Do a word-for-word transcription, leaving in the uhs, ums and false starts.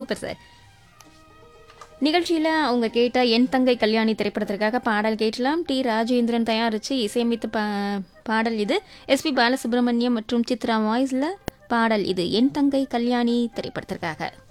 Super sir. நிகழ்ச்சியில் அவங்க கேட்ட என் தங்கை கல்யாணி திரைப்படத்திற்காக பாடல் கேட்கலாம். டி ராஜேந்திரன் தயாரித்து இசையமைத்த பா பாடல் இது. எஸ்பி பாலசுப்ரமணியம் மற்றும் சித்ரா வாய்ஸில் பாடல் இது என் தங்கை கல்யாணி திரைப்படத்திற்காக.